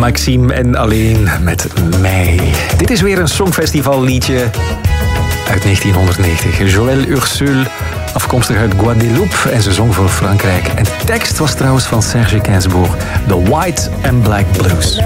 Maxime en Alleen met Mij. Dit is weer een Songfestival liedje uit 1990. Joël Ursule, afkomstig uit Guadeloupe, en ze zong voor Frankrijk. En de tekst was trouwens van Serge Gainsbourg, The White and Black Blues.